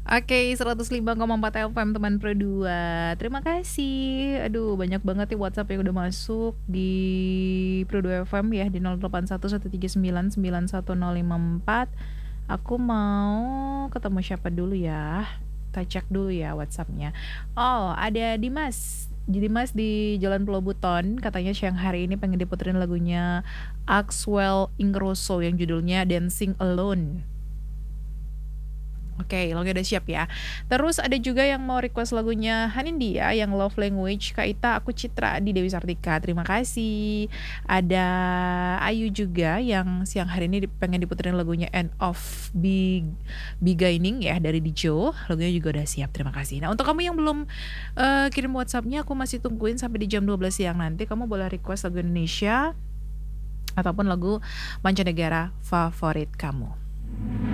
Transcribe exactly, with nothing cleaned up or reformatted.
Oke, seratus lima koma empat F M teman Pro dua. Terima kasih. Aduh, banyak banget ya WhatsApp yang udah masuk di Pro dua F M ya di nol delapan satu satu tiga sembilan sembilan satu nol lima empat. Aku mau ketemu siapa dulu ya? Kita cek dulu ya WhatsApp-nya. Oh, ada Dimas. Dimas di Jalan Pulau Buton, katanya siang hari ini pengen diputerin lagunya Axwell Ingrosso yang judulnya Dancing Alone. Oke, lagunya udah siap ya. Terus ada juga yang mau request lagunya Hanindia yang Love Language, Kak Ita, aku Citra di Dewi Sartika. Terima kasih. Ada Ayu juga yang siang hari ini pengen diputerin lagunya End of Big Beginning ya dari Dijo. Lagunya juga udah siap. Terima kasih. Nah, untuk kamu yang belum uh, kirim WhatsApp-nya, aku masih tungguin sampai di jam dua belas siang nanti. Kamu boleh request lagu Indonesia ataupun lagu mancanegara favorit kamu.